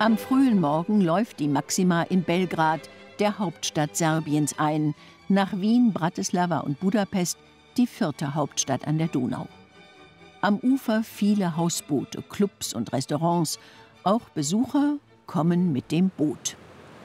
Am frühen Morgen läuft die Maxima in Belgrad, der Hauptstadt Serbiens, ein. Nach Wien, Bratislava und Budapest die 4. Hauptstadt an der Donau. Am Ufer viele Hausboote, Clubs und Restaurants. Auch Besucher kommen mit dem Boot.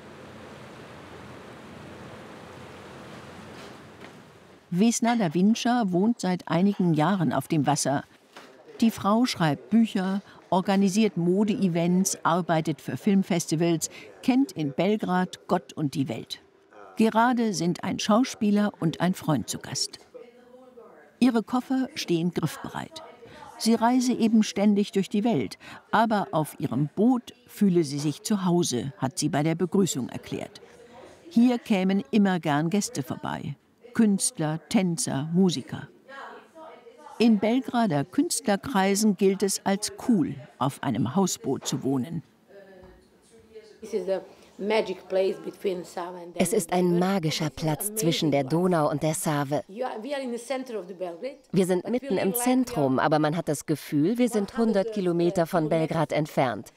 Vesna Davinča wohnt seit einigen Jahren auf dem Wasser. Die Frau schreibt Bücher, organisiert Mode-Events, arbeitet für Filmfestivals, kennt in Belgrad Gott und die Welt. Gerade sind ein Schauspieler und ein Freund zu Gast. Ihre Koffer stehen griffbereit. Sie reise eben ständig durch die Welt, aber auf ihrem Boot fühle sie sich zu Hause, hat sie bei der Begrüßung erklärt. Hier kämen immer gern Gäste vorbei. Künstler, Tänzer, Musiker. In Belgrader Künstlerkreisen gilt es als cool, auf einem Hausboot zu wohnen. Es ist ein magischer Platz zwischen der Donau und der Save. Wir sind mitten im Zentrum, aber man hat das Gefühl, wir sind 100 Kilometer von Belgrad entfernt.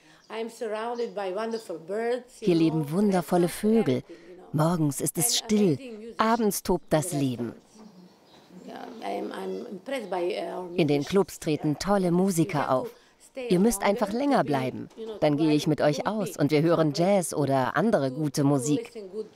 Hier leben wundervolle Vögel. Morgens ist es still, abends tobt das Leben. In den Clubs treten tolle Musiker auf. Ihr müsst einfach länger bleiben. Dann gehe ich mit euch aus und wir hören Jazz oder andere gute Musik.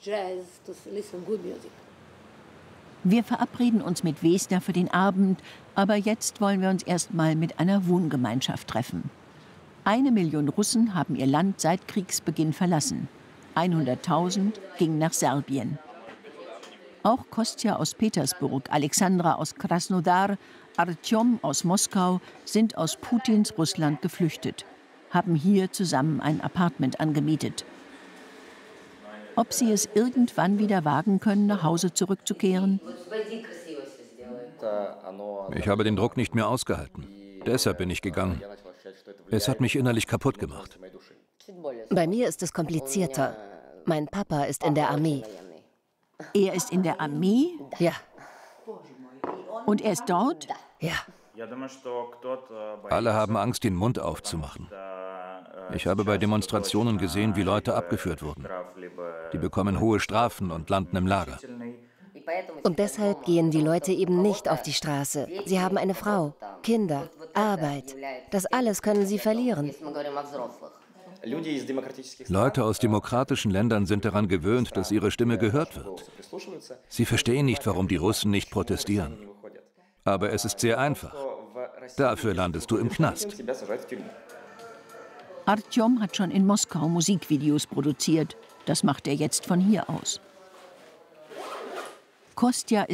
Wir verabreden uns mit Vesna für den Abend, aber jetzt wollen wir uns erst mal mit einer Wohngemeinschaft treffen. 1 Million Russen haben ihr Land seit Kriegsbeginn verlassen. 100.000 gingen nach Serbien. Auch Kostja aus Petersburg, Alexandra aus Krasnodar, Artjom aus Moskau sind aus Putins Russland geflüchtet, haben hier zusammen ein Appartement angemietet. Ob sie es irgendwann wieder wagen können, nach Hause zurückzukehren? Ich habe den Druck nicht mehr ausgehalten. Deshalb bin ich gegangen. Es hat mich innerlich kaputt gemacht. Bei mir ist es komplizierter. Mein Papa ist in der Armee. Er ist in der Armee? Ja. Und er ist dort? Ja. Alle haben Angst, den Mund aufzumachen. Ich habe bei Demonstrationen gesehen, wie Leute abgeführt wurden. Die bekommen hohe Strafen und landen im Lager. Und deshalb gehen die Leute eben nicht auf die Straße. Sie haben eine Frau, Kinder, Arbeit. Das alles können sie verlieren. Leute aus demokratischen Ländern sind daran gewöhnt, dass ihre Stimme gehört wird. Sie verstehen nicht, warum die Russen nicht protestieren. Aber es ist sehr einfach. Dafür landest du im Knast. Artjom hat schon in Moskau Musikvideos produziert. Das macht er jetzt von hier aus. Kostja